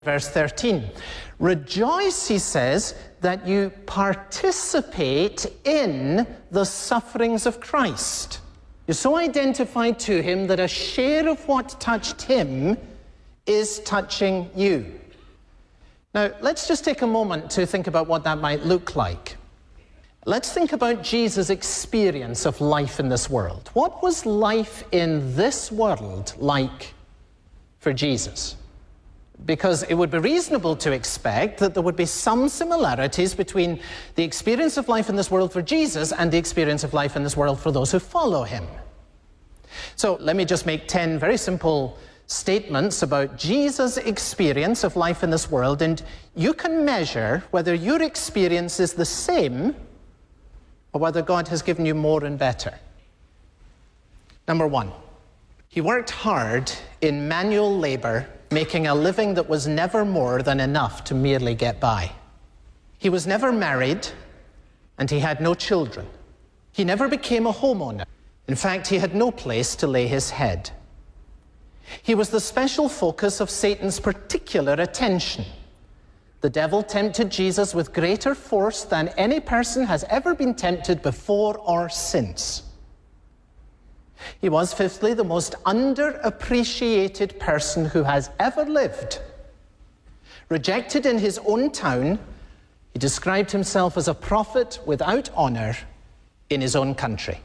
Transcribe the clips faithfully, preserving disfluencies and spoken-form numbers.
Verse thirteen, rejoice, he says, that you participate in the sufferings of Christ. You're so identified to him that a share of what touched him is touching you. Now, let's just take a moment to think about what that might look like. Let's think about Jesus' experience of life in this world. What was life in this world like for Jesus? Because it would be reasonable to expect that there would be some similarities between the experience of life in this world for Jesus and the experience of life in this world for those who follow him. So let me just make ten very simple statements about Jesus' experience of life in this world, and you can measure whether your experience is the same or whether God has given you more and better. Number one, he worked hard in manual labor, making a living that was never more than enough to merely get by. He was never married, and he had no children. He never became a homeowner. In fact, he had no place to lay his head. He was the special focus of Satan's particular attention. The devil tempted Jesus with greater force than any person has ever been tempted before or since. He was, fifthly, the most underappreciated person who has ever lived. Rejected in his own town, he described himself as a prophet without honor in his own country.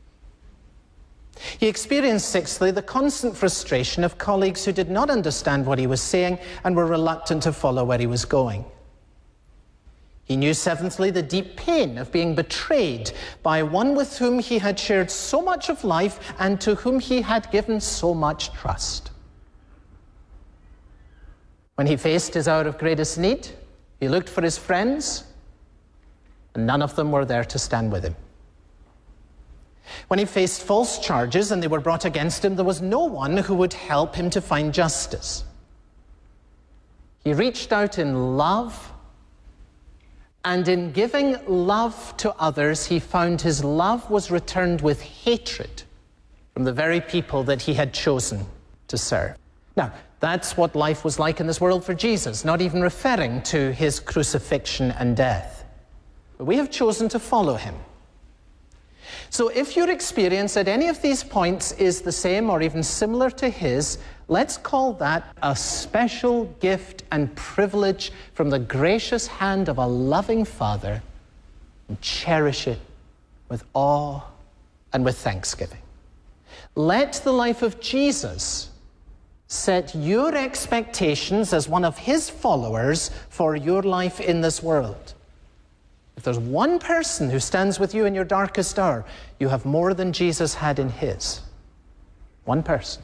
He experienced, sixthly, the constant frustration of colleagues who did not understand what he was saying and were reluctant to follow where he was going. He knew, seventhly, the deep pain of being betrayed by one with whom he had shared so much of life and to whom he had given so much trust. When he faced his hour of greatest need, he looked for his friends, and none of them were there to stand with him. When he faced false charges and they were brought against him, there was no one who would help him to find justice. He reached out in love, and in giving love to others, he found his love was returned with hatred from the very people that he had chosen to serve. Now, that's what life was like in this world for Jesus, not even referring to his crucifixion and death. But we have chosen to follow him. So if your experience at any of these points is the same or even similar to his, let's call that a special gift and privilege from the gracious hand of a loving Father, and cherish it with awe and with thanksgiving. Let the life of Jesus set your expectations as one of his followers for your life in this world. If there's one person who stands with you in your darkest hour, you have more than Jesus had in his. One person.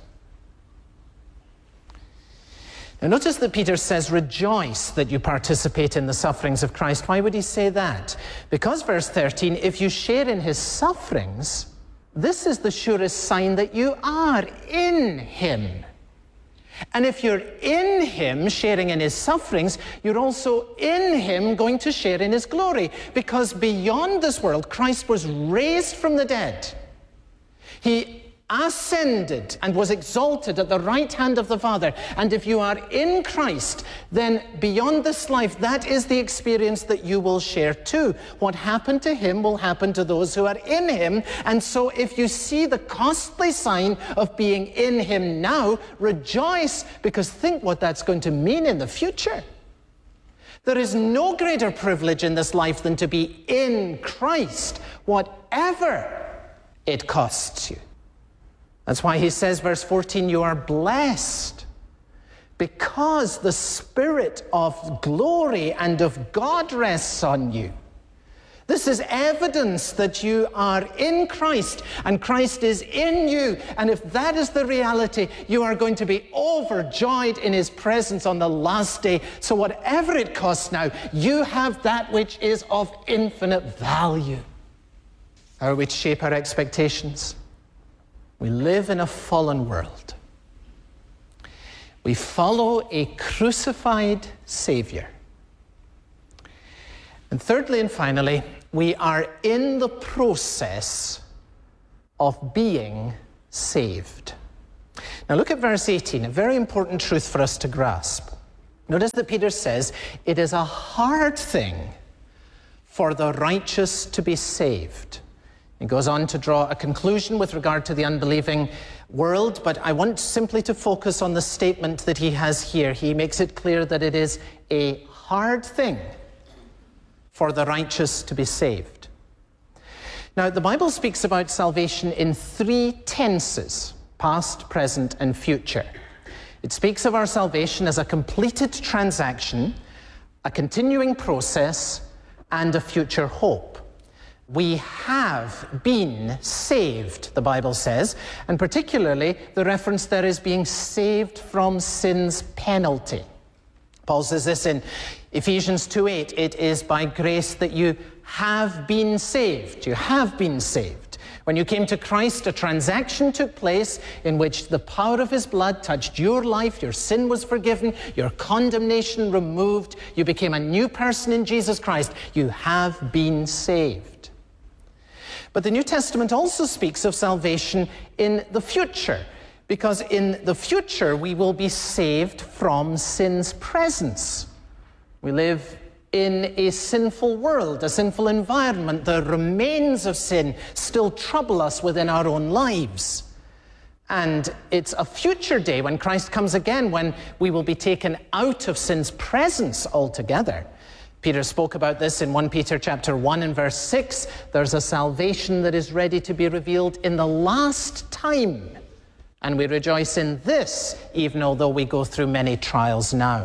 Now notice that Peter says, rejoice that you participate in the sufferings of Christ. Why would he say that? Because, verse thirteen, if you share in his sufferings, this is the surest sign that you are in him. And if you're in him, sharing in his sufferings, you're also in him going to share in his glory. Because beyond this world, Christ was raised from the dead. He ascended and was exalted at the right hand of the Father. And if you are in Christ, then beyond this life, that is the experience that you will share too. What happened to him will happen to those who are in him. And so if you see the costly sign of being in him now, rejoice, because think what that's going to mean in the future. There is no greater privilege in this life than to be in Christ, whatever it costs you. That's why he says, verse fourteen, you are blessed because the Spirit of glory and of God rests on you. This is evidence that you are in Christ and Christ is in you. And if that is the reality, you are going to be overjoyed in his presence on the last day. So whatever it costs now, you have that which is of infinite value. How are we to shape our expectations? We live in a fallen world. We follow a crucified Savior. And thirdly and finally, we are in the process of being saved. Now look at verse eighteen, a very important truth for us to grasp. Notice that Peter says it is a hard thing for the righteous to be saved. He goes on to draw a conclusion with regard to the unbelieving world, but I want simply to focus on the statement that he has here. He makes it clear that it is a hard thing for the righteous to be saved. Now, the Bible speaks about salvation in three tenses: past, present, and future. It speaks of our salvation as a completed transaction, a continuing process, and a future hope. We have been saved, the Bible says, and particularly the reference there is being saved from sin's penalty. Paul says this in Ephesians two eight, it is by grace that you have been saved. You have been saved. When you came to Christ, a transaction took place in which the power of his blood touched your life, your sin was forgiven, your condemnation removed, you became a new person in Jesus Christ. You have been saved. But the New Testament also speaks of salvation in the future, because in the future we will be saved from sin's presence. We live in a sinful world, a sinful environment. The remains of sin still trouble us within our own lives. And it's a future day when Christ comes again, when we will be taken out of sin's presence altogether. Peter spoke about this in First Peter chapter one and verse six. There's a salvation that is ready to be revealed in the last time. And we rejoice in this, even although we go through many trials now.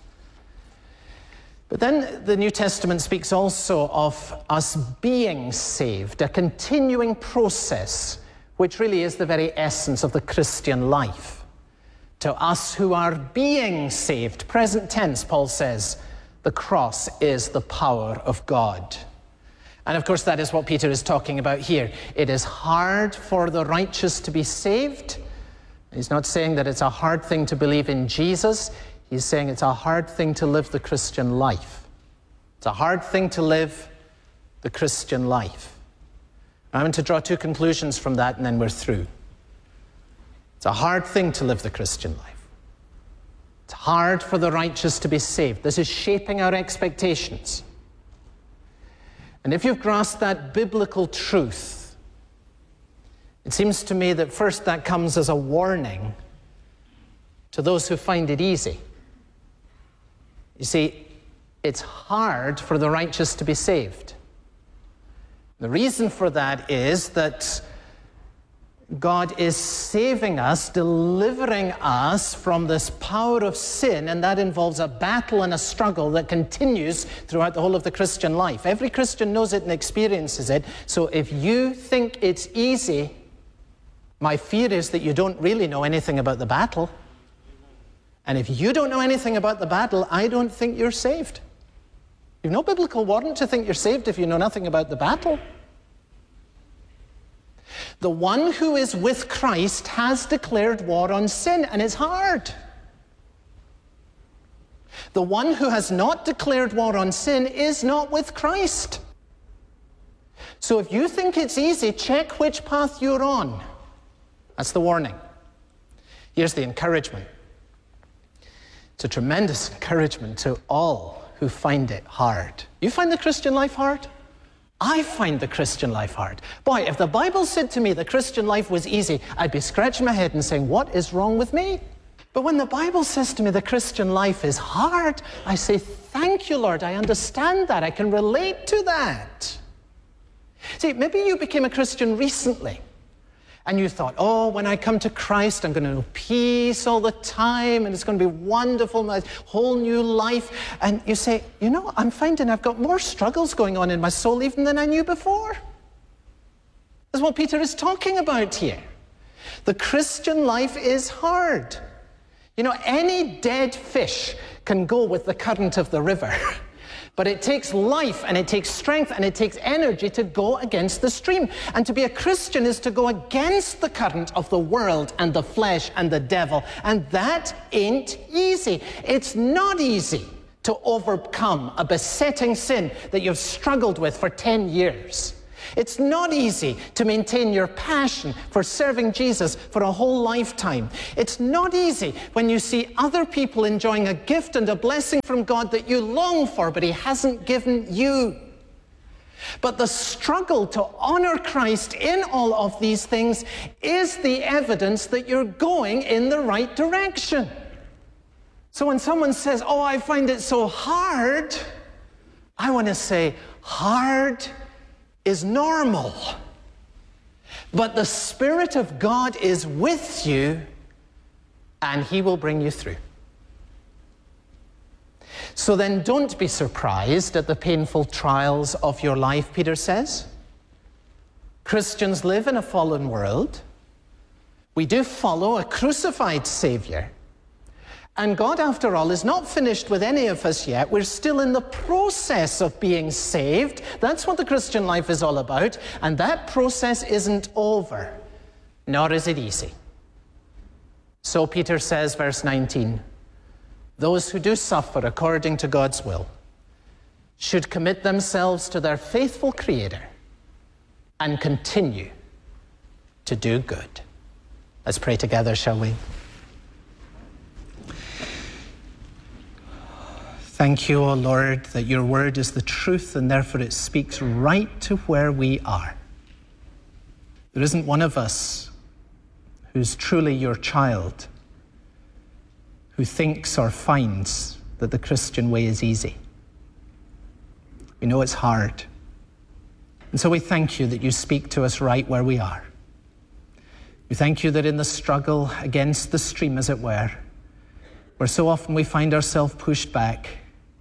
But then the New Testament speaks also of us being saved, a continuing process, which really is the very essence of the Christian life. To us who are being saved, present tense, Paul says, the cross is the power of God. And of course, that is what Peter is talking about here. It is hard for the righteous to be saved. He's not saying that it's a hard thing to believe in Jesus. He's saying it's a hard thing to live the Christian life. It's a hard thing to live the Christian life. I'm going to draw two conclusions from that, and then we're through. It's a hard thing to live the Christian life. It's hard for the righteous to be saved. This is shaping our expectations. And if you've grasped that biblical truth, it seems to me that first that comes as a warning to those who find it easy. You see, it's hard for the righteous to be saved. The reason for that is that God is saving us, delivering us from this power of sin, and that involves a battle and a struggle that continues throughout the whole of the Christian life. Every Christian knows it and experiences it. So if you think it's easy, my fear is that you don't really know anything about the battle. And if you don't know anything about the battle, I don't think you're saved. You've no biblical warrant to think you're saved if you know nothing about the battle. The one who is with Christ has declared war on sin, and it's hard. The one who has not declared war on sin is not with Christ. So if you think it's easy, check which path you're on. That's the warning. Here's the encouragement. It's a tremendous encouragement to all who find it hard. You find the Christian life hard? I find the Christian life hard. Boy, if the Bible said to me the Christian life was easy, I'd be scratching my head and saying, what is wrong with me? But when the Bible says to me the Christian life is hard, I say, thank you, Lord, I understand that. I can relate to that. See, maybe you became a Christian recently, and you thought, oh, when I come to Christ, I'm going to know peace all the time, and it's going to be wonderful, my whole new life. And you say, you know, I'm finding I've got more struggles going on in my soul even than I knew before. That's what Peter is talking about here. The Christian life is hard. You know, any dead fish can go with the current of the river. But it takes life, and it takes strength, and it takes energy to go against the stream. And to be a Christian is to go against the current of the world and the flesh and the devil. And that ain't easy. It's not easy to overcome a besetting sin that you've struggled with for ten years. It's not easy to maintain your passion for serving Jesus for a whole lifetime. It's not easy when you see other people enjoying a gift and a blessing from God that you long for, but He hasn't given you. But the struggle to honor Christ in all of these things is the evidence that you're going in the right direction. So when someone says, oh, I find it so hard, I want to say, hard is normal. But the Spirit of God is with you, and He will bring you through. So then don't be surprised at the painful trials of your life, Peter says. Christians live in a fallen world. We do follow a crucified Savior. And God, after all, is not finished with any of us yet. We're still in the process of being saved. That's what the Christian life is all about. And that process isn't over, nor is it easy. So Peter says, verse nineteen, those who do suffer according to God's will should commit themselves to their faithful Creator and continue to do good. Let's pray together, shall we? Thank you, O Lord, that your word is the truth and therefore it speaks right to where we are. There isn't one of us who's truly your child who thinks or finds that the Christian way is easy. We know it's hard. And so we thank you that you speak to us right where we are. We thank you that in the struggle against the stream, as it were, where so often we find ourselves pushed back,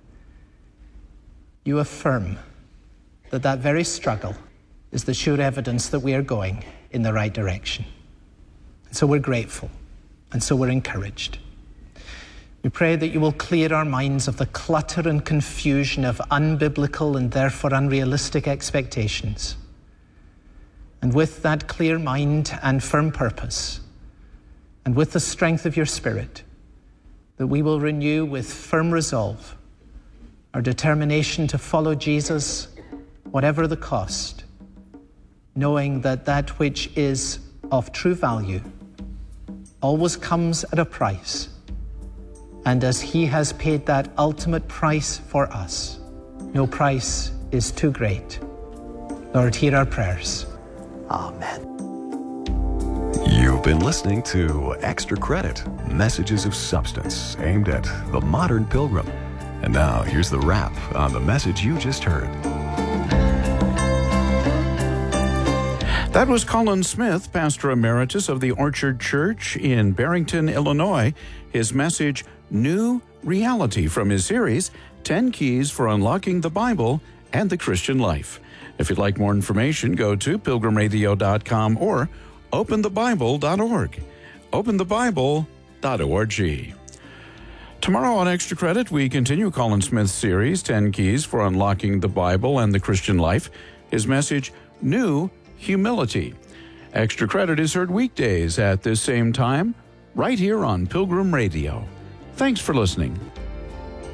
you affirm that that very struggle is the sure evidence that we are going in the right direction. And so we're grateful, and so we're encouraged. We pray that you will clear our minds of the clutter and confusion of unbiblical and therefore unrealistic expectations. And with that clear mind and firm purpose, and with the strength of your Spirit, that we will renew with firm resolve our determination to follow Jesus, whatever the cost, knowing that that which is of true value always comes at a price. And as he has paid that ultimate price for us, no price is too great. Lord, hear our prayers. Amen. You've been listening to Extra Credit, Messages of Substance, aimed at the modern pilgrim. And now, here's the wrap on the message you just heard. That was Colin Smith, Pastor Emeritus of the Orchard Church in Barrington, Illinois. His message, New Reality, from his series, ten Keys for Unlocking the Bible and the Christian Life. If you'd like more information, go to pilgrim radio dot com or open the bible dot org. open the bible dot org. Tomorrow on Extra Credit, we continue Colin Smith's series, ten Keys for Unlocking the Bible and the Christian Life. His message, New Humility. Extra Credit is heard weekdays at this same time, right here on Pilgrim Radio. Thanks for listening.